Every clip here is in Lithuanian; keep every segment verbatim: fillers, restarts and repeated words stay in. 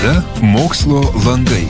Laida Mokslo landai.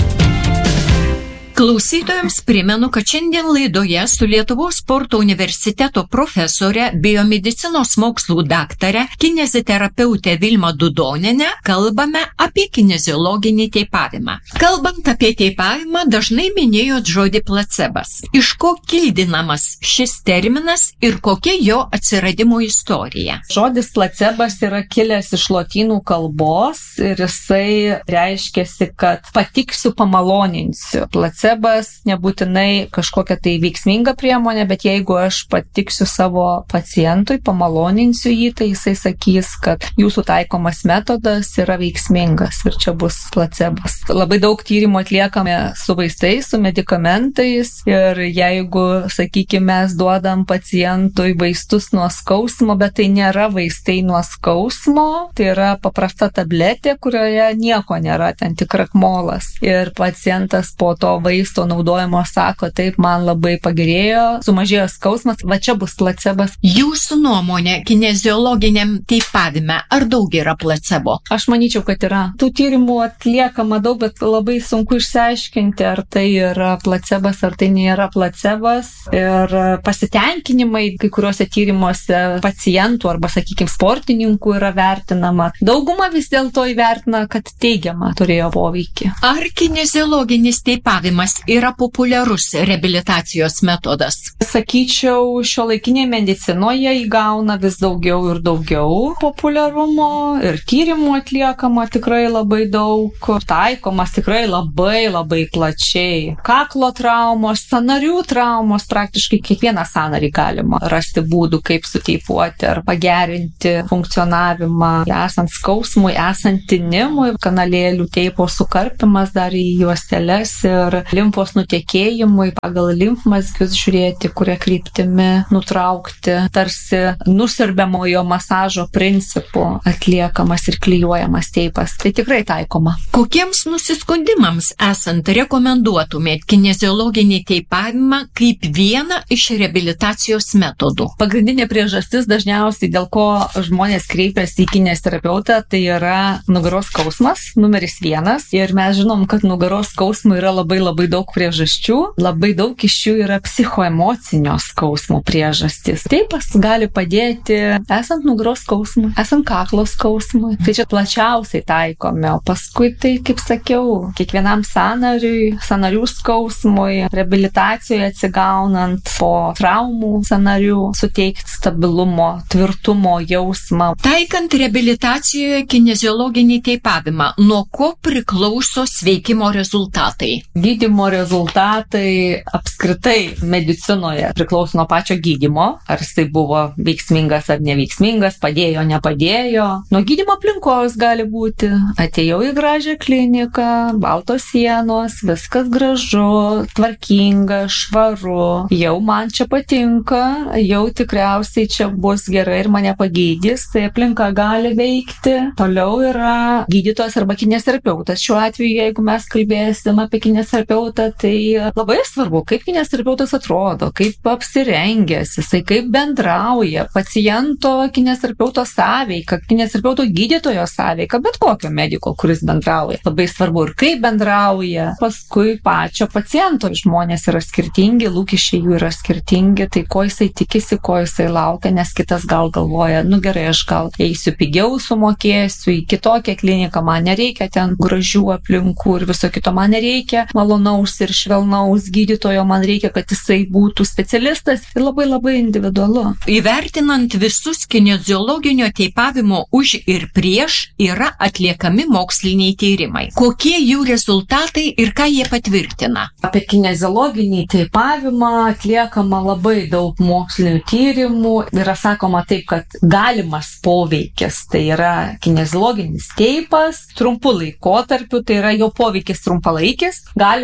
Klausytojams primenu, kad šiandien laidoje su Lietuvos sporto universiteto profesorė, biomedicinos mokslų daktare, kineziterapeutė Vilma Dudonienė kalbame apie kineziologinį teipavimą. Kalbant apie teipavimą, dažnai minėjot žodį placebas. Iš ko kildinamas šis terminas ir kokia jo atsiradimo istorija? Žodis placebas yra kilęs iš lotynų kalbos ir jisai reiškiasi, kad patiksiu, pamaloninsiu. Placebas nebūtinai kažkokia tai veiksminga priemonė, bet jeigu aš patiksiu savo pacientui, pamaloninsiu jį, tai jisai sakys, kad jūsų taikomas metodas yra veiksmingas ir čia bus placebas. Labai daug tyrimų atliekame su vaistais, su medikamentais ir jeigu, sakykime, mes duodam pacientui vaistus nuo skausmo, bet tai nėra vaistai nuo skausmo, tai yra paprasta tabletė, kurioje nieko nėra, ten tik krakmolas. Ir pacientas po to vaisto naudojimo sako, taip, man labai pagerėjo, sumažėjo skausmas, va čia bus placebas. Jūsų nuomonė kineziologiniam teipavime, ar daug yra placebo? Aš manyčiau, kad yra. Tų tyrimų atliekama daug, bet labai sunku išsiaiškinti, ar tai yra placebas, ar tai nėra placebas. Ir pasitenkinimai kai kuriuose tyrimuose pacientų arba, sakykime, sportininkų yra vertinama. Dauguma vis dėlto įvertina, kad teigiamą turėjo poveikį. Ar kineziologinis teipavimas yra populiarus reabilitacijos metodas? Sakyčiau, šiuolaikinėje medicinoje įgauna vis daugiau ir daugiau populiarumo ir tyrimų atliekama tikrai labai daug, taikomas tikrai labai labai plačiai. Kaklo traumos, sąnarių traumos, praktiškai kiekvieną sąnarį galima rasti būdų, kaip suteipuoti ar pagerinti funkcionavimą, esant skausmui, esant tinimui, kanalėlių teipo sukarpimas dar į juosteles ir limfos nutekėjimui pagal limfmazgius žiūrėti, kuria kryptimi nutraukti, tarsi nusiurbiamojo masažo principu atliekamas ir klijuojamas teipas. Tai tikrai taikoma. Kokiems nusiskundimams esant rekomenduotumėt kineziologinį teipavimą kaip vieną iš reabilitacijos metodų? Pagrindinė priežastis dažniausiai, dėl ko žmonės kreipiasi į kineziterapeutą, tai yra nugaros skausmas, numeris vienas. Ir mes žinom, kad nugaros skausmų yra labai labai daug priežasčių. Labai daug iš jų yra psichoemocinio skausmo priežastis. Teipas gali padėti esant nugaros skausmui, esant kaklo skausmui. Tai čia plačiausiai taikome. O paskui tai, kaip sakiau, kiekvienam sąnariui, sąnarių skausmui, reabilitacijoje atsigaunant po traumų sąnarių, suteikti stabilumo, tvirtumo jausmą. Taikant reabilitacijoje kineziologinį teipavimą, nuo ko priklauso sveikimo rezultatai? Gydymo rezultatai apskritai medicinoje priklauso nuo pačio gydymo, ar jisai buvo veiksmingas ar neveiksmingas, padėjo, nepadėjo. Nuo gydymo aplinkos gali būti. Atėjau į gražią kliniką, baltos sienos, viskas gražu, tvarkinga, švaru, jau man čia patinka, jau tikriausiai čia bus gerai ir mane pagydys, tai aplinka gali veikti. Toliau yra gydytojas arba kineziterapeutas. Šiuo atveju, jeigu mes kalbėsim apie kineziterapeutą, tai labai svarbu, kaip kineziterapeutas atrodo, kaip apsirengęs, jisai kaip bendrauja, paciento kineziterapeuto sąveika, kineziterapeuto gydytojo sąveika, bet kokio mediko, kuris bendrauja. Labai svarbu ir kaip bendrauja. Paskui pačio paciento žmonės yra skirtingi, lūkesčiai jų yra skirtingi, tai ko jisai tikisi, ko jisai laukia, nes kitas gal galvoja, nu gerai, aš gal eisiu pigiau, sumokėsiu į kitokią kliniką, man nereikia ten gražių aplinkų ir viso kito, man nereikia malonaus ir švelnaus gydytojo, man reikia, kad jisai būtų specialistas ir labai labai individualu. Įvertinant visus kineziologinio teipavimo už ir prieš yra atliekami moksliniai tyrimai. Kokie jų rezultatai ir ką jie patvirtina? Apie kineziologinį teipavimą atliekama labai daug mokslinių tyrimų. Yra sakoma taip, kad galimas poveikis, tai yra kineziologinis teipas, trumpu laikotarpiu, tai yra jo poveikis trumpalaikis, gali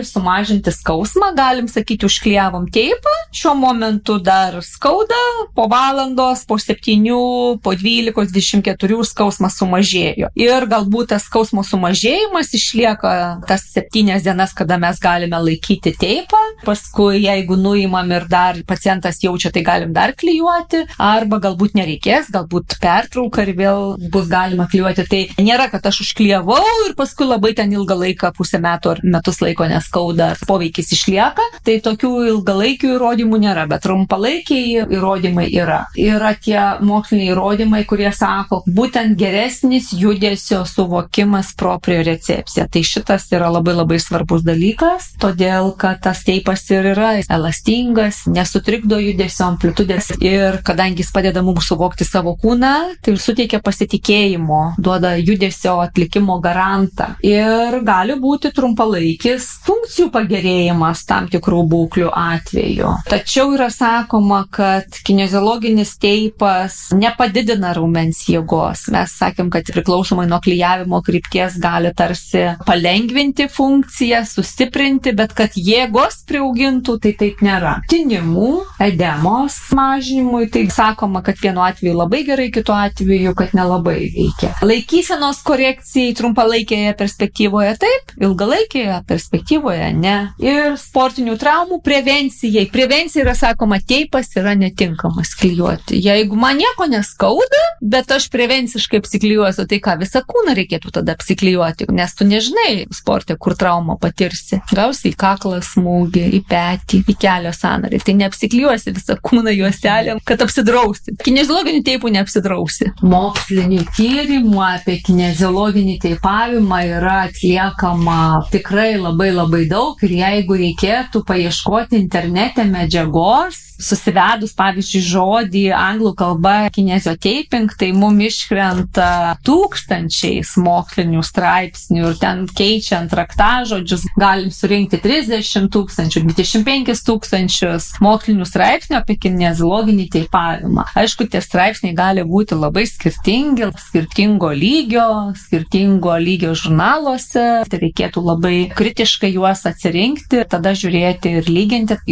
sumažinti skausmą, galim sakyti, užklijavom teipą, šiuo momentu dar skauda, po valandos, po septynių, po dvylikos, dvidešimt keturių skausmas sumažėjo. Ir galbūt tas skausmo sumažėjimas išlieka tas septynias dienas, kada mes galime laikyti teipą. Paskui, jeigu nuimam ir dar pacientas jaučia, tai galim dar klijuoti, arba galbūt nereikės, galbūt pertrauka ir vėl bus galima klijuoti. Tai nėra, kad aš užklijavau ir paskui labai ten ilgą laiką, pusę metų ar metus laiko neskauda, poveikis išlieka. Tai tokių ilgalaikių įrodymų nėra, bet trumpalaikiai įrodymai yra. Yra tie moksliniai įrodymai, kurie sako, būtent geresnis judesio suvokimas propriorecepcija. Tai šitas yra labai labai svarbus dalykas, todėl kad tas teipas ir yra elastingas, nesutrikdo judesio amplitudės ir kadangi jis padeda mums suvokti savo kūną, tai suteikia pasitikėjimo, duoda judesio atlikimo garantą ir gali būti trumpalaikis funkcijų pagerėjimas tam tikrų būklių atveju. Tačiau yra sakoma, kad kineziologinis teipas nepadidina raumens jėgos. Mes sakėm, kad priklausomai nuo klijavimo krypties gali tarsi palengvinti funkciją, sustiprinti, bet kad jėgos priaugintų, tai taip nėra. Tinimų, edemos mažinimui, tai sakoma, kad vienu atveju labai gerai, kitu atveju, kad nelabai veikia. Laikysenos korekcijai trumpalaikėje perspektyvoje taip, ilgalaikėje perspektyvoje ne. Ir sportinių traumų prevencijai. Prevencija yra sakoma, teipas yra netinkamas klijuoti. Jeigu man nieko neskauda, bet aš prevenciškai apsiklijuosiu, tai ką, visą kūną reikėtų tada apsiklijuoti, nes tu nežinai sporte, kur traumą patirsi. Gausi į kaklą smūgį, į petį, į kelio sąnarį. Tai neapsiklijuosi visą kūną juostelėm, kad apsidrausti. Kineziologinių teipų neapsidrausi. Mokslinių tyrimų apie kineziologinį teipavimą yra atliekama tikrai labai labai daug ir jeigu reikėtų paieškoti internete medžiagos, susivedus, pavyzdžiui, žodį anglų kalba kinezioteiping, tai mum iškrenta tūkstančiais mokslinių straipsnių ir ten keičiant raktažodžius galim surinkti trisdešimt tūkstančių, dvidešimt penkis tūkstančius mokslinių straipsnių apie kineziologinį teipavimą. Aišku, tie straipsniai gali būti labai skirtingi, skirtingo lygio, skirtingo lygio žurnaluose. Tai reikėtų labai kritiškai juos atsirinkti, tada žiūrėti ir lyginti.